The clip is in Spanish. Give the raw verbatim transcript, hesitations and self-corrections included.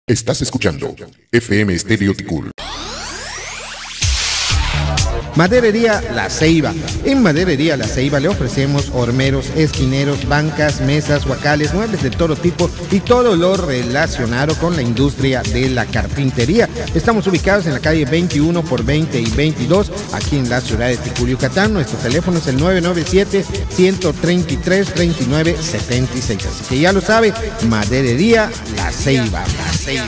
Estás escuchando F M Estéreo Ticul. Maderería La Ceiba. En Maderería La Ceiba le ofrecemos hormeros, esquineros, bancas, mesas, huacales, muebles de todo tipo y todo lo relacionado con la industria de la carpintería. Estamos ubicados en la calle veintiuno por veinte y veintidós, aquí en la ciudad de Ticul, Yucatán. Nuestro teléfono es el nueve nueve siete, uno tres tres, tres nueve siete seis. Así que ya lo sabe, Maderería La Ceiba. La Ceiba.